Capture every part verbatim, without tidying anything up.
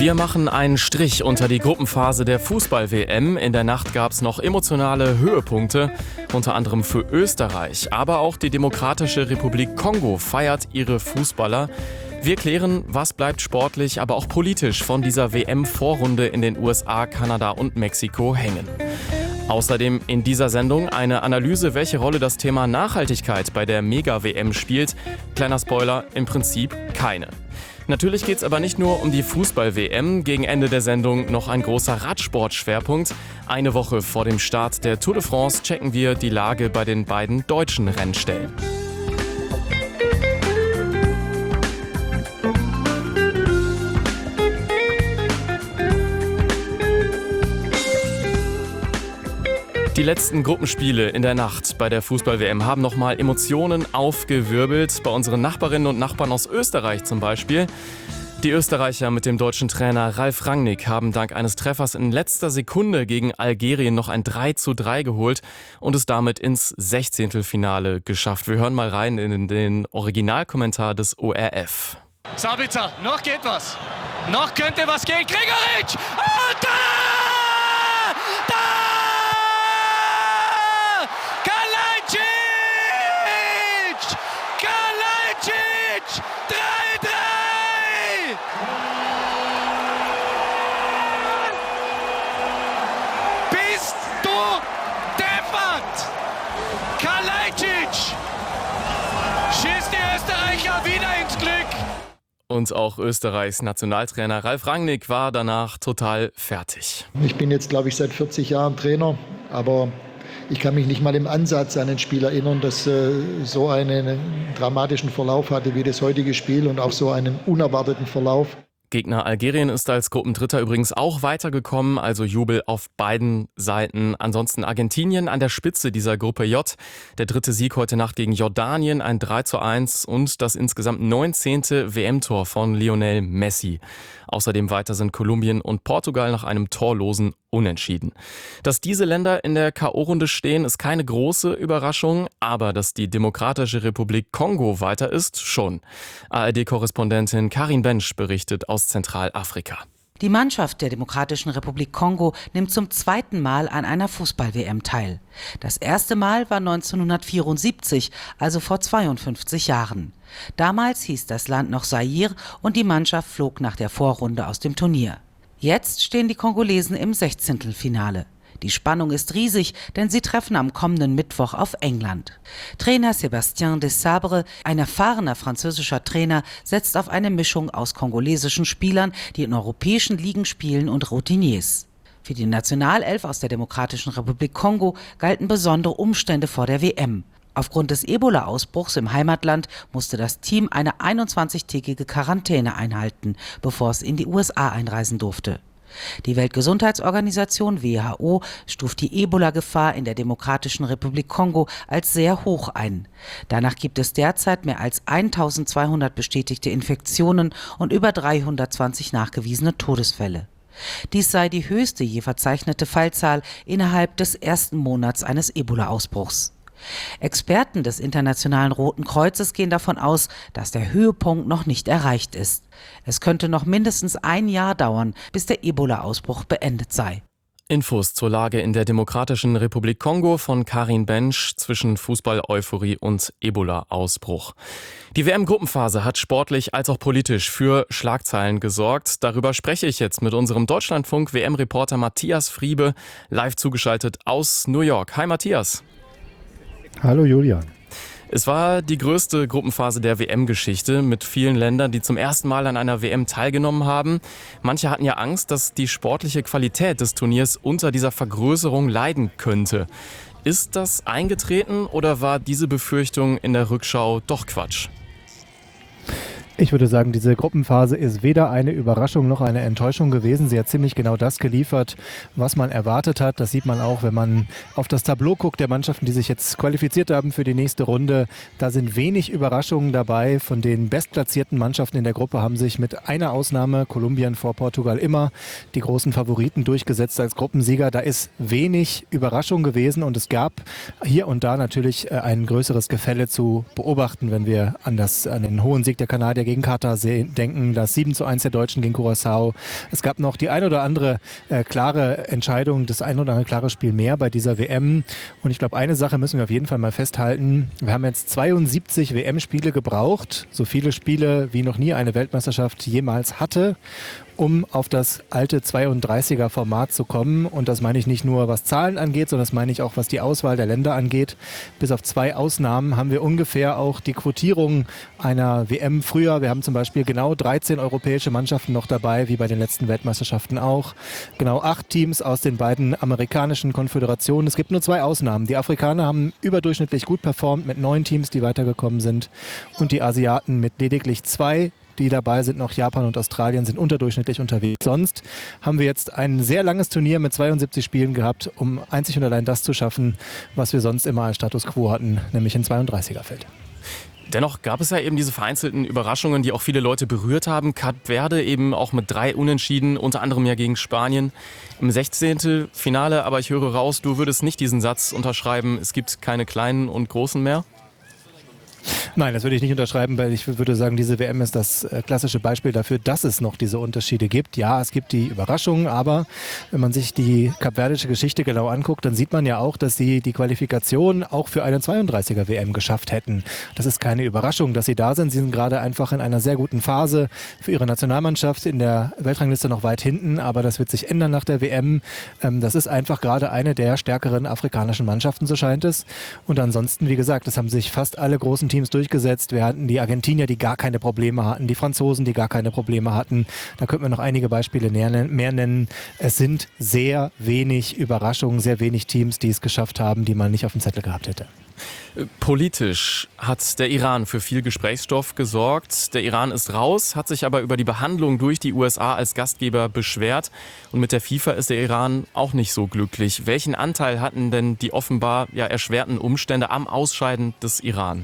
Wir machen einen Strich unter die Gruppenphase der Fußball-W M. In der Nacht gab es noch emotionale Höhepunkte, unter anderem für Österreich. Aber auch die Demokratische Republik Kongo feiert ihre Fußballer. Wir klären, was bleibt sportlich, aber auch politisch von dieser W M-Vorrunde in den U S A, Kanada und Mexiko hängen. Außerdem in dieser Sendung eine Analyse, welche Rolle das Thema Nachhaltigkeit bei der Mega-W M spielt. Kleiner Spoiler, im Prinzip keine. Natürlich geht es aber nicht nur um die Fußball-W M. Gegen Ende der Sendung noch ein großer Radsport-Schwerpunkt. Eine Woche vor dem Start der Tour de France checken wir die Lage bei den beiden deutschen Rennstellen. Die letzten Gruppenspiele in der Nacht bei der Fußball-W M haben nochmal Emotionen aufgewirbelt. Bei unseren Nachbarinnen und Nachbarn aus Österreich zum Beispiel. Die Österreicher mit dem deutschen Trainer Ralf Rangnick haben dank eines Treffers in letzter Sekunde gegen Algerien noch ein drei zu drei geholt und es damit ins Sechzehntelfinale geschafft. Wir hören mal rein in den Originalkommentar des O R F. Sabitzer, noch geht was. Noch könnte was gehen. Gregoritsch! Und da! Da! Kalajdzic! Kalajdzic! drei drei! Bist du deppert? Kalajdzic! Schießt die Österreicher wieder ins Glück! Und auch Österreichs Nationaltrainer Ralf Rangnick war danach total fertig. Ich bin jetzt, glaube ich, seit vierzig Jahren Trainer, aber ich kann mich nicht mal im Ansatz an ein Spiel erinnern, das äh, so einen dramatischen Verlauf hatte wie das heutige Spiel und auch so einen unerwarteten Verlauf. Gegner Algerien ist als Gruppendritter übrigens auch weitergekommen, also Jubel auf beiden Seiten. Ansonsten Argentinien an der Spitze dieser Gruppe J. Der dritte Sieg heute Nacht gegen Jordanien, ein drei zu eins und das insgesamt neunzehnte W M-Tor von Lionel Messi. Außerdem weiter sind Kolumbien und Portugal nach einem torlosen Unentschieden. Dass diese Länder in der K O-Runde stehen, ist keine große Überraschung, aber dass die Demokratische Republik Kongo weiter ist, schon. A R D-Korrespondentin Karin Bensch berichtet aus Zentralafrika. Die Mannschaft der Demokratischen Republik Kongo nimmt zum zweiten Mal an einer Fußball-W M teil. Das erste Mal war neunzehnhundertvierundsiebzig, also vor zweiundfünfzig Jahren. Damals hieß das Land noch Zaire und die Mannschaft flog nach der Vorrunde aus dem Turnier. Jetzt stehen die Kongolesen im Sechzehntelfinale. Die Spannung ist riesig, denn sie treffen am kommenden Mittwoch auf England. Trainer Sébastien Desabre, ein erfahrener französischer Trainer, setzt auf eine Mischung aus kongolesischen Spielern, die in europäischen Ligen spielen, und Routiniers. Für die Nationalelf aus der Demokratischen Republik Kongo galten besondere Umstände vor der W M. Aufgrund des Ebola-Ausbruchs im Heimatland musste das Team eine einundzwanzigtägige Quarantäne einhalten, bevor es in die U S A einreisen durfte. Die Weltgesundheitsorganisation W H O stuft die Ebola-Gefahr in der Demokratischen Republik Kongo als sehr hoch ein. Danach gibt es derzeit mehr als eintausendzweihundert bestätigte Infektionen und über dreihundertzwanzig nachgewiesene Todesfälle. Dies sei die höchste je verzeichnete Fallzahl innerhalb des ersten Monats eines Ebola-Ausbruchs. Experten des Internationalen Roten Kreuzes gehen davon aus, dass der Höhepunkt noch nicht erreicht ist. Es könnte noch mindestens ein Jahr dauern, bis der Ebola-Ausbruch beendet sei. Infos zur Lage in der Demokratischen Republik Kongo von Karin Bensch zwischen Fußball-Euphorie und Ebola-Ausbruch. Die W M-Gruppenphase hat sportlich als auch politisch für Schlagzeilen gesorgt. Darüber spreche ich jetzt mit unserem Deutschlandfunk-W M-Reporter Matthias Friebe, live zugeschaltet aus New York. Hi Matthias. Hallo Julian. Es war die größte Gruppenphase der W M-Geschichte mit vielen Ländern, die zum ersten Mal an einer W M teilgenommen haben. Manche hatten ja Angst, dass die sportliche Qualität des Turniers unter dieser Vergrößerung leiden könnte. Ist das eingetreten oder war diese Befürchtung in der Rückschau doch Quatsch? Ich würde sagen, diese Gruppenphase ist weder eine Überraschung noch eine Enttäuschung gewesen. Sie hat ziemlich genau das geliefert, was man erwartet hat. Das sieht man auch, wenn man auf das Tableau guckt der Mannschaften, die sich jetzt qualifiziert haben für die nächste Runde. Da sind wenig Überraschungen dabei. Von den bestplatzierten Mannschaften in der Gruppe haben sich mit einer Ausnahme, Kolumbien vor Portugal, immer die großen Favoriten durchgesetzt als Gruppensieger. Da ist wenig Überraschung gewesen und es gab hier und da natürlich ein größeres Gefälle zu beobachten, wenn wir an, das, an den hohen Sieg der Kanadier Niederlage gegen Katar denken, das sieben zu eins der Deutschen gegen Curaçao. Es gab noch die ein oder andere äh, klare Entscheidung, das ein oder andere klare Spiel mehr bei dieser W M. Und ich glaube, eine Sache müssen wir auf jeden Fall mal festhalten. Wir haben jetzt zweiundsiebzig W M-Spiele gebraucht, so viele Spiele wie noch nie eine Weltmeisterschaft jemals hatte, um auf das alte zweiunddreißiger-Format zu kommen. Und das meine ich nicht nur, was Zahlen angeht, sondern das meine ich auch, was die Auswahl der Länder angeht. Bis auf zwei Ausnahmen haben wir ungefähr auch die Quotierung einer W M früher. Wir haben zum Beispiel genau dreizehn europäische Mannschaften noch dabei, wie bei den letzten Weltmeisterschaften auch. Genau acht Teams aus den beiden amerikanischen Konföderationen. Es gibt nur zwei Ausnahmen. Die Afrikaner haben überdurchschnittlich gut performt mit neun Teams, die weitergekommen sind. Und die Asiaten mit lediglich zwei, die dabei sind, noch Japan und Australien, sind unterdurchschnittlich unterwegs. Sonst haben wir jetzt ein sehr langes Turnier mit zweiundsiebzig Spielen gehabt, um einzig und allein das zu schaffen, was wir sonst immer als Status quo hatten, nämlich ein zweiunddreißiger-Feld. Dennoch gab es ja eben diese vereinzelten Überraschungen, die auch viele Leute berührt haben. Kap Verde eben auch mit drei Unentschieden, unter anderem ja gegen Spanien im sechzehnten Finale. Aber ich höre raus, du würdest nicht diesen Satz unterschreiben, es gibt keine kleinen und großen mehr? Nein, das würde ich nicht unterschreiben, weil ich würde sagen, diese W M ist das klassische Beispiel dafür, dass es noch diese Unterschiede gibt. Ja, es gibt die Überraschungen, aber wenn man sich die kapverdische Geschichte genau anguckt, dann sieht man ja auch, dass sie die Qualifikation auch für eine zweiunddreißiger-W M geschafft hätten. Das ist keine Überraschung, dass sie da sind. Sie sind gerade einfach in einer sehr guten Phase für ihre Nationalmannschaft, in der Weltrangliste noch weit hinten, aber das wird sich ändern nach der W M. Das ist einfach gerade eine der stärkeren afrikanischen Mannschaften, so scheint es. Und ansonsten, wie gesagt, es haben sich fast alle großen Teams durchgesetzt. Wir hatten die Argentinier, die gar keine Probleme hatten, die Franzosen, die gar keine Probleme hatten. Da könnten wir noch einige Beispiele mehr nennen. Es sind sehr wenig Überraschungen, sehr wenig Teams, die es geschafft haben, die man nicht auf dem Zettel gehabt hätte. Politisch hat der Iran für viel Gesprächsstoff gesorgt. Der Iran ist raus, hat sich aber über die Behandlung durch die U S A als Gastgeber beschwert. Und mit der FIFA ist der Iran auch nicht so glücklich. Welchen Anteil hatten denn die offenbar ja erschwerten Umstände am Ausscheiden des Iran?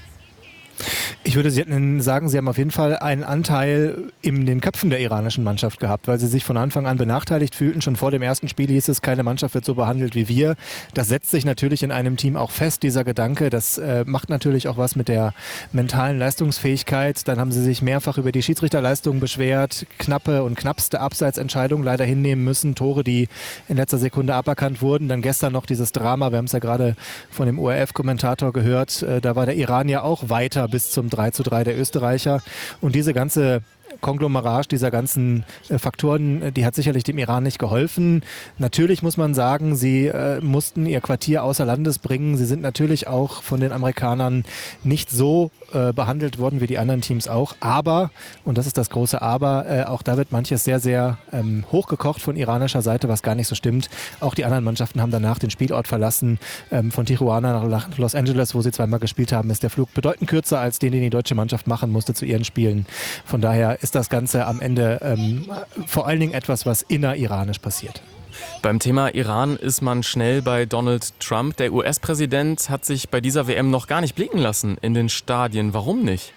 Ich würde sagen, sie haben auf jeden Fall einen Anteil in den Köpfen der iranischen Mannschaft gehabt, weil sie sich von Anfang an benachteiligt fühlten. Schon vor dem ersten Spiel hieß es, keine Mannschaft wird so behandelt wie wir. Das setzt sich natürlich in einem Team auch fest, dieser Gedanke. Das äh, macht natürlich auch was mit der mentalen Leistungsfähigkeit. Dann haben sie sich mehrfach über die Schiedsrichterleistungen beschwert, knappe und knappste Abseitsentscheidungen leider hinnehmen müssen, Tore, die in letzter Sekunde aberkannt wurden. Dann gestern noch dieses Drama, wir haben es ja gerade von dem O R F-Kommentator gehört, äh, da war der Iran ja auch weiter bis zum drei zu drei der Österreicher. Und diese ganze Konglomerat dieser ganzen äh, Faktoren, die hat sicherlich dem Iran nicht geholfen. Natürlich muss man sagen, sie äh, mussten ihr Quartier außer Landes bringen. Sie sind natürlich auch von den Amerikanern nicht so äh, behandelt worden wie die anderen Teams auch. Aber, und das ist das große Aber, äh, auch da wird manches sehr, sehr ähm, hochgekocht von iranischer Seite, was gar nicht so stimmt. Auch die anderen Mannschaften haben danach den Spielort verlassen. Ähm, von Tijuana nach Los Angeles, wo sie zweimal gespielt haben, ist der Flug bedeutend kürzer als den, den die deutsche Mannschaft machen musste zu ihren Spielen. Von daher ist das Ganze am Ende ähm, vor allen Dingen etwas, was inneriranisch passiert. Beim Thema Iran ist man schnell bei Donald Trump. Der U S-Präsident hat sich bei dieser W M noch gar nicht blicken lassen in den Stadien. Warum nicht?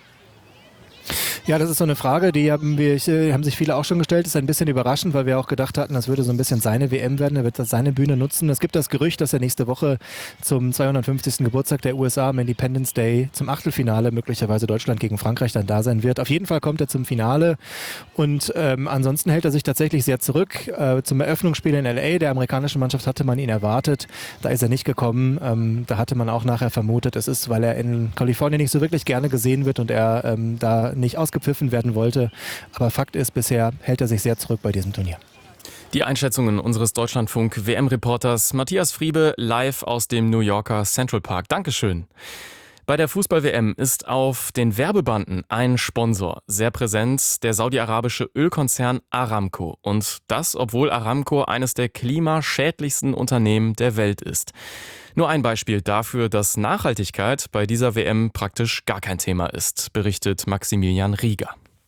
Ja, das ist so eine Frage, die haben, wir, haben sich viele auch schon gestellt. Das ist ein bisschen überraschend, weil wir auch gedacht hatten, das würde so ein bisschen seine W M werden. Er wird seine Bühne nutzen. Es gibt das Gerücht, dass er nächste Woche zum zweihundertfünfzigsten Geburtstag der U S A am Independence Day zum Achtelfinale, möglicherweise Deutschland gegen Frankreich, dann da sein wird. Auf jeden Fall kommt er zum Finale und ähm, ansonsten hält er sich tatsächlich sehr zurück. Äh, zum Eröffnungsspiel in L A der amerikanischen Mannschaft hatte man ihn erwartet. Da ist er nicht gekommen. Ähm, da hatte man auch nachher vermutet, es ist, weil er in Kalifornien nicht so wirklich gerne gesehen wird und er ähm, da nicht ausgepfiffen werden wollte. Aber Fakt ist, bisher hält er sich sehr zurück bei diesem Turnier. Die Einschätzungen unseres Deutschlandfunk-W M-Reporters Matthias Friebe live aus dem New Yorker Central Park. Dankeschön. Bei der Fußball-W M ist auf den Werbebanden ein Sponsor sehr präsent, der saudi-arabische Ölkonzern Aramco. Und das, obwohl Aramco eines der klimaschädlichsten Unternehmen der Welt ist. Nur ein Beispiel dafür, dass Nachhaltigkeit bei dieser W M praktisch gar kein Thema ist, berichtet Maximilian Rieger.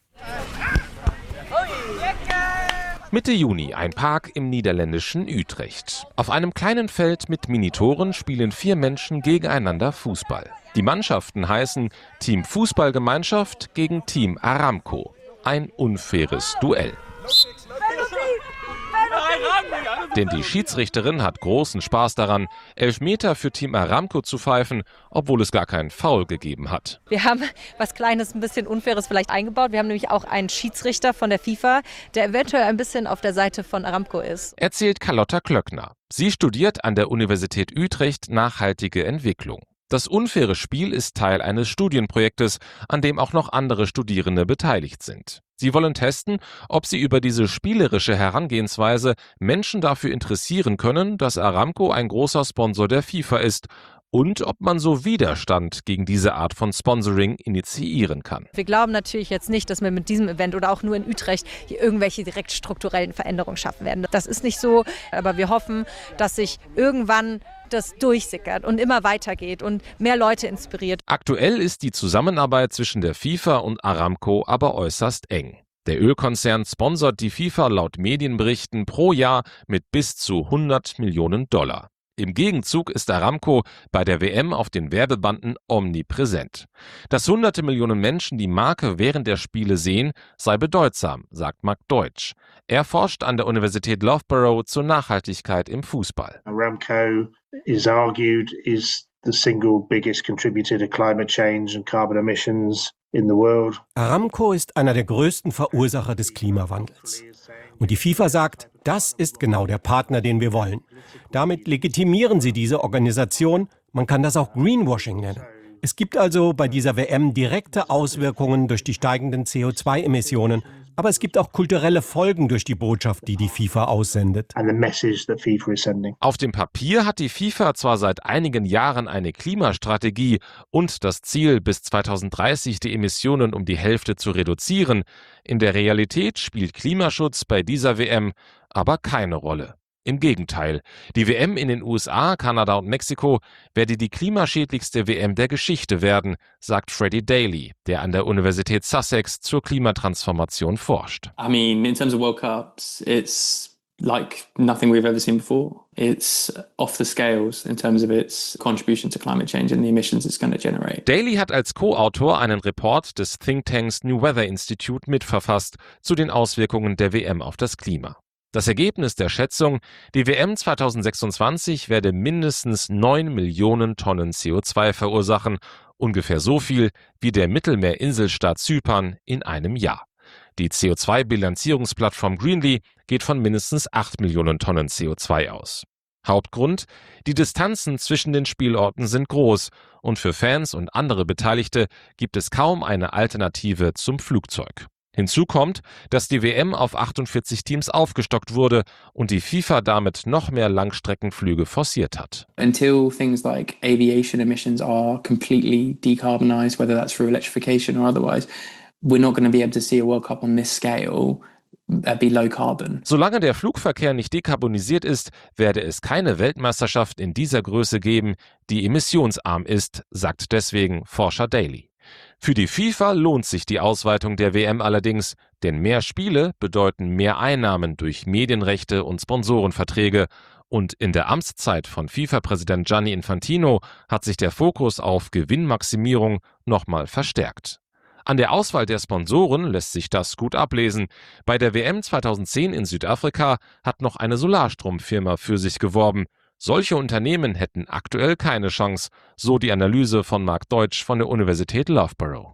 Mitte Juni, ein Park im niederländischen Utrecht. Auf einem kleinen Feld mit Minitoren spielen vier Menschen gegeneinander Fußball. Die Mannschaften heißen Team Fußballgemeinschaft gegen Team Aramco. Ein unfaires Duell. Denn die Schiedsrichterin hat großen Spaß daran, Elfmeter für Team Aramco zu pfeifen, obwohl es gar keinen Foul gegeben hat. Wir haben was Kleines, ein bisschen Unfaires vielleicht eingebaut. Wir haben nämlich auch einen Schiedsrichter von der FIFA, der eventuell ein bisschen auf der Seite von Aramco ist. Erzählt Carlotta Klöckner. Sie studiert an der Universität Utrecht nachhaltige Entwicklung. Das unfaire Spiel ist Teil eines Studienprojektes, an dem auch noch andere Studierende beteiligt sind. Sie wollen testen, ob sie über diese spielerische Herangehensweise Menschen dafür interessieren können, dass Aramco ein großer Sponsor der FIFA ist und ob man so Widerstand gegen diese Art von Sponsoring initiieren kann. Wir glauben natürlich jetzt nicht, dass wir mit diesem Event oder auch nur in Utrecht hier irgendwelche direkt strukturellen Veränderungen schaffen werden. Das ist nicht so, aber wir hoffen, dass sich irgendwann das durchsickert und immer weitergeht und mehr Leute inspiriert. Aktuell ist die Zusammenarbeit zwischen der FIFA und Aramco aber äußerst eng. Der Ölkonzern sponsert die FIFA laut Medienberichten pro Jahr mit bis zu hundert Millionen Dollar. Im Gegenzug ist Aramco bei der W M auf den Werbebanden omnipräsent. Dass hunderte Millionen Menschen die Marke während der Spiele sehen, sei bedeutsam, sagt Marc Deutsch. Er forscht an der Universität Loughborough zur Nachhaltigkeit im Fußball. Aramco is argued is the single biggest contributor to climate change and carbon emissions in the world. Aramco ist einer der größten Verursacher des Klimawandels. Und die FIFA sagt, das ist genau der Partner, den wir wollen. Damit legitimieren sie diese Organisation. Man kann das auch Greenwashing nennen. Es gibt also bei dieser W M direkte Auswirkungen durch die steigenden C O zwei Emissionen. Aber es gibt auch kulturelle Folgen durch die Botschaft, die die FIFA aussendet. Auf dem Papier hat die FIFA zwar seit einigen Jahren eine Klimastrategie und das Ziel, bis zweitausenddreißig die Emissionen um die Hälfte zu reduzieren. In der Realität spielt Klimaschutz bei dieser W M aber keine Rolle. Im Gegenteil, die W M in den U S A, Kanada und Mexiko werde die klimaschädlichste W M der Geschichte werden, sagt Freddie Daly, der an der Universität Sussex zur Klimatransformation forscht. I mean, in terms of World Cups, it's like nothing we've ever seen before. It's off the scales in terms of its contribution to climate change and the emissions it's going to generate. Daly hat als Co-Autor einen Report des Thinktanks New Weather Institute mitverfasst zu den Auswirkungen der W M auf das Klima. Das Ergebnis der Schätzung, die W M zweitausendsechsundzwanzig werde mindestens neun Millionen Tonnen C O zwei verursachen, ungefähr so viel wie der Mittelmeerinselstaat Zypern in einem Jahr. Die C O zwei Bilanzierungsplattform Greenly geht von mindestens acht Millionen Tonnen C O zwei aus. Hauptgrund: Die Distanzen zwischen den Spielorten sind groß und für Fans und andere Beteiligte gibt es kaum eine Alternative zum Flugzeug. Hinzu kommt, dass die W M auf achtundvierzig Teams aufgestockt wurde und die FIFA damit noch mehr Langstreckenflüge forciert hat. Until things like aviation emissions are completely decarbonized, whether that's through electrification or otherwise, we're not going to be able to see a World Cup on this scale be low carbon. Solange der Flugverkehr nicht dekarbonisiert ist, werde es keine Weltmeisterschaft in dieser Größe geben, die emissionsarm ist, sagt deswegen Forscher Daly. Für die FIFA lohnt sich die Ausweitung der W M allerdings, denn mehr Spiele bedeuten mehr Einnahmen durch Medienrechte und Sponsorenverträge. Und in der Amtszeit von FIFA-Präsident Gianni Infantino hat sich der Fokus auf Gewinnmaximierung nochmal verstärkt. An der Auswahl der Sponsoren lässt sich das gut ablesen. Bei der W M zweitausendzehn in Südafrika hat noch eine Solarstromfirma für sich geworben. Solche Unternehmen hätten aktuell keine Chance, so die Analyse von Marc Deutsch von der Universität Loughborough.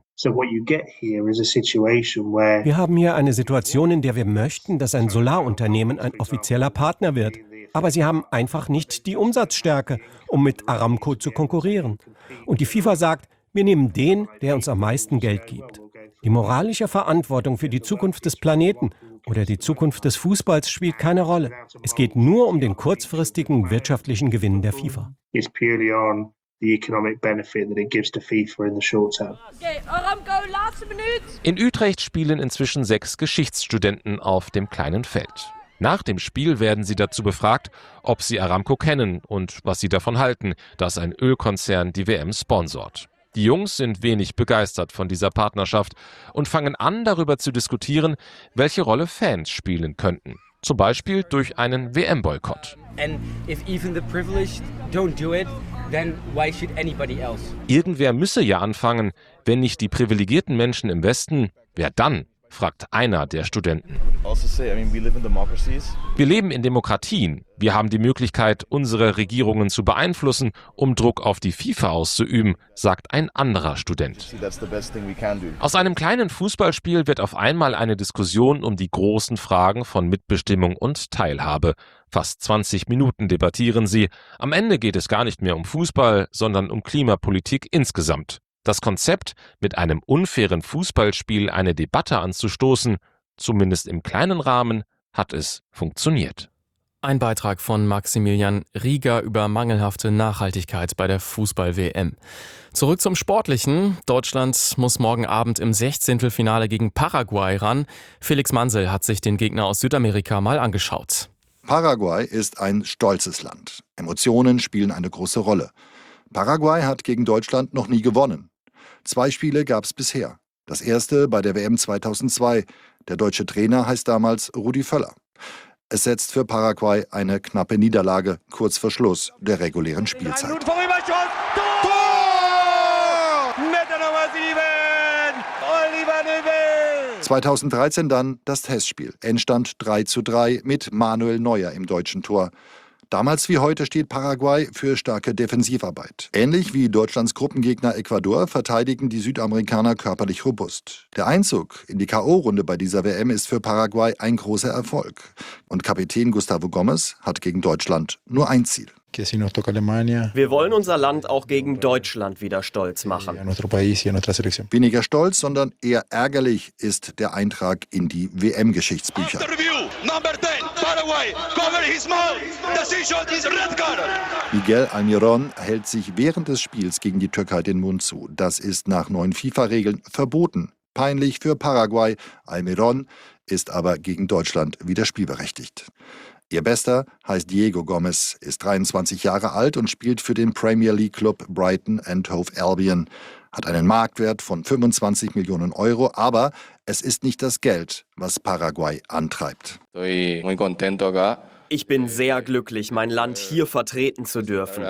Wir haben hier eine Situation, in der wir möchten, dass ein Solarunternehmen ein offizieller Partner wird. Aber sie haben einfach nicht die Umsatzstärke, um mit Aramco zu konkurrieren. Und die FIFA sagt, wir nehmen den, der uns am meisten Geld gibt. Die moralische Verantwortung für die Zukunft des Planeten oder die Zukunft des Fußballs spielt keine Rolle. Es geht nur um den kurzfristigen wirtschaftlichen Gewinn der FIFA. In Utrecht spielen inzwischen sechs Geschichtsstudenten auf dem kleinen Feld. Nach dem Spiel werden sie dazu befragt, ob sie Aramco kennen und was sie davon halten, dass ein Ölkonzern die W M sponsort. Die Jungs sind wenig begeistert von dieser Partnerschaft und fangen an, darüber zu diskutieren, welche Rolle Fans spielen könnten. Zum Beispiel durch einen W M-Boykott. Irgendwer müsse ja anfangen. Wenn nicht die privilegierten Menschen im Westen, wer dann? fragt einer der Studenten. Wir leben in Demokratien. Wir haben die Möglichkeit, unsere Regierungen zu beeinflussen, um Druck auf die FIFA auszuüben, sagt ein anderer Student. Aus einem kleinen Fußballspiel wird auf einmal eine Diskussion um die großen Fragen von Mitbestimmung und Teilhabe. Fast zwanzig Minuten debattieren sie. Am Ende geht es gar nicht mehr um Fußball, sondern um Klimapolitik insgesamt. Das Konzept, mit einem unfairen Fußballspiel eine Debatte anzustoßen, zumindest im kleinen Rahmen, hat es funktioniert. Ein Beitrag von Maximilian Rieger über mangelhafte Nachhaltigkeit bei der Fußball-W M. Zurück zum Sportlichen. Deutschland muss morgen Abend im Sechzehntelfinale gegen Paraguay ran. Felix Mansel hat sich den Gegner aus Südamerika mal angeschaut. Paraguay ist ein stolzes Land. Emotionen spielen eine große Rolle. Paraguay hat gegen Deutschland noch nie gewonnen. Zwei Spiele gab es bisher. Das erste bei der W M zweitausendzwei. Der deutsche Trainer heißt damals Rudi Völler. Es setzt für Paraguay eine knappe Niederlage kurz vor Schluss der regulären Spielzeit. zweitausenddreizehn dann das Testspiel. Endstand drei zu drei mit Manuel Neuer im deutschen Tor. Damals wie heute steht Paraguay für starke Defensivarbeit. Ähnlich wie Deutschlands Gruppengegner Ecuador verteidigen die Südamerikaner körperlich robust. Der Einzug in die K O-Runde bei dieser W M ist für Paraguay ein großer Erfolg. Und Kapitän Gustavo Gomes hat gegen Deutschland nur ein Ziel. Wir wollen unser Land auch gegen Deutschland wieder stolz machen. Weniger stolz, sondern eher ärgerlich ist der Eintrag in die W M-Geschichtsbücher. Miguel Almirón hält sich während des Spiels gegen die Türkei den Mund zu. Das ist nach neuen FIFA-Regeln verboten. Peinlich für Paraguay. Almirón ist aber gegen Deutschland wieder spielberechtigt. Ihr Bester heißt Diego Gomes, ist dreiundzwanzig Jahre alt und spielt für den Premier League Club Brighton and Hove Albion. Hat einen Marktwert von fünfundzwanzig Millionen Euro, aber es ist nicht das Geld, was Paraguay antreibt. Ich bin sehr glücklich, mein Land hier vertreten zu dürfen.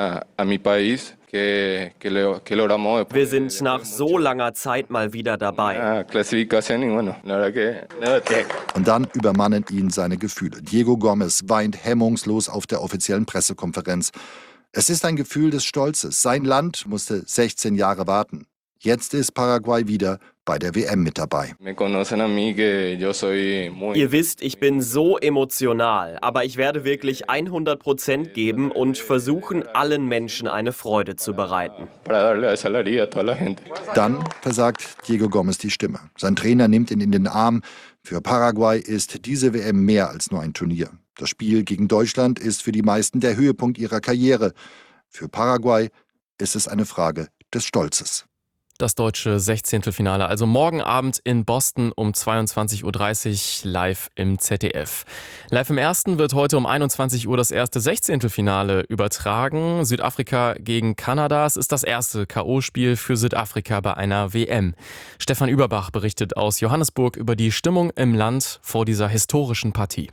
Wir sind nach so langer Zeit mal wieder dabei. Und dann übermannen ihn seine Gefühle. Diego Gomes weint hemmungslos auf der offiziellen Pressekonferenz. Es ist ein Gefühl des Stolzes. Sein Land musste sechzehn Jahre warten. Jetzt ist Paraguay wieder bei der W M mit dabei. Ihr wisst, ich bin so emotional, aber ich werde wirklich hundert Prozent geben und versuchen, allen Menschen eine Freude zu bereiten. Dann versagt Diego Gomes die Stimme. Sein Trainer nimmt ihn in den Arm. Für Paraguay ist diese W M mehr als nur ein Turnier. Das Spiel gegen Deutschland ist für die meisten der Höhepunkt ihrer Karriere. Für Paraguay ist es eine Frage des Stolzes. Das deutsche Sechzehntelfinale also morgen Abend in Boston um zweiundzwanzig Uhr dreißig live im Z D F. Live im Ersten wird heute um einundzwanzig Uhr das erste Sechzehntelfinale übertragen. Südafrika gegen Kanada. Es ist das erste K O-Spiel für Südafrika bei einer W M. Stefan Überbach berichtet aus Johannesburg über die Stimmung im Land vor dieser historischen Partie.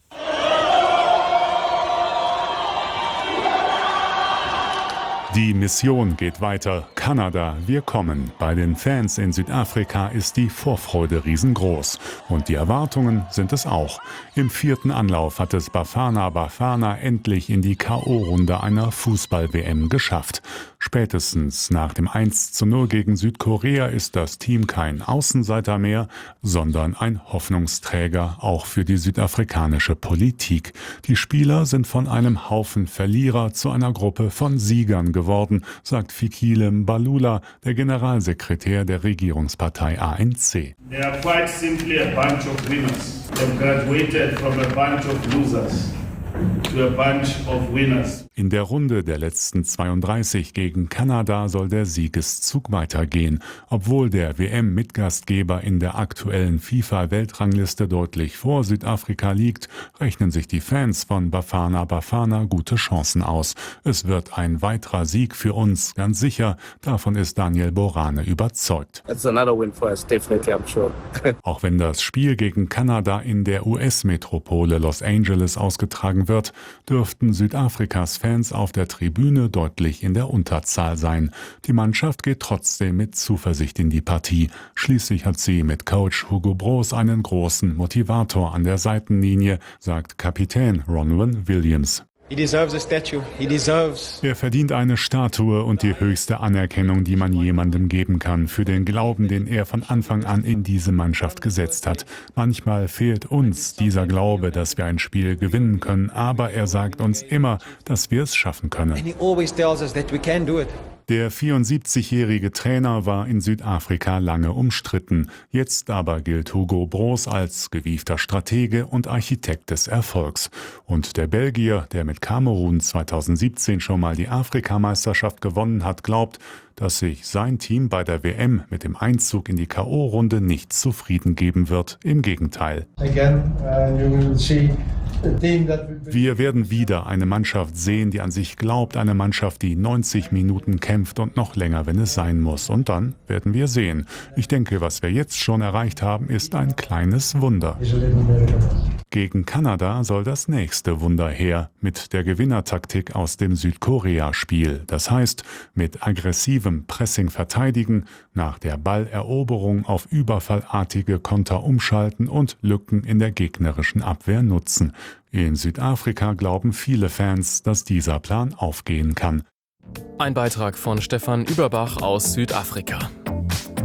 Die Mission geht weiter. Kanada, wir kommen. Bei den Fans in Südafrika ist die Vorfreude riesengroß. Und die Erwartungen sind es auch. Im vierten Anlauf hat es Bafana Bafana endlich in die K O-Runde einer Fußball-W M geschafft. Spätestens nach dem eins zu null gegen Südkorea ist das Team kein Außenseiter mehr, sondern ein Hoffnungsträger, auch für die südafrikanische Politik. Die Spieler sind von einem Haufen Verlierer zu einer Gruppe von Siegern geworden. geworden, sagt Fikile Mbalula, der Generalsekretär der Regierungspartei A N C. They are quite simply a bunch of winners. They've graduated from a bunch of losers to a bunch of winners. In der Runde der letzten zweiunddreißig gegen Kanada soll der Siegeszug weitergehen. Obwohl der W M-Mitgastgeber in der aktuellen FIFA-Weltrangliste deutlich vor Südafrika liegt, rechnen sich die Fans von Bafana Bafana gute Chancen aus. Es wird ein weiterer Sieg für uns, ganz sicher. Davon ist Daniel Borane überzeugt. It's another win for us, definitely, I'm sure. Auch wenn das Spiel gegen Kanada in der U S-Metropole Los Angeles ausgetragen wird, dürften Südafrikas Fans Fans auf der Tribüne deutlich in der Unterzahl sein. Die Mannschaft geht trotzdem mit Zuversicht in die Partie. Schließlich hat sie mit Coach Hugo Broos einen großen Motivator an der Seitenlinie, sagt Kapitän Ronwen Williams. Er verdient eine Statue und die höchste Anerkennung, die man jemandem geben kann, für den Glauben, den er von Anfang an in diese Mannschaft gesetzt hat. Manchmal fehlt uns dieser Glaube, dass wir ein Spiel gewinnen können, aber er sagt uns immer, dass wir es schaffen können. Der vierundsiebzigjährige Trainer war in Südafrika lange umstritten. Jetzt aber gilt Hugo Broos als gewiefter Stratege und Architekt des Erfolgs. Und der Belgier, der mit Kamerun zweitausendsiebzehn schon mal die Afrikameisterschaft gewonnen hat, glaubt, dass sich sein Team bei der W M mit dem Einzug in die K O-Runde nicht zufrieden geben wird. Im Gegenteil. Wir werden wieder eine Mannschaft sehen, die an sich glaubt, eine Mannschaft, die neunzig Minuten kämpft und noch länger, wenn es sein muss. Und dann werden wir sehen. Ich denke, was wir jetzt schon erreicht haben, ist ein kleines Wunder. Gegen Kanada soll das nächste Wunder her, mit der Gewinnertaktik aus dem Südkorea-Spiel. Das heißt, mit aggressivem Pressing verteidigen, nach der Balleroberung auf überfallartige Konter umschalten und Lücken in der gegnerischen Abwehr nutzen. In Südafrika glauben viele Fans, dass dieser Plan aufgehen kann. Ein Beitrag von Stefan Überbach aus Südafrika.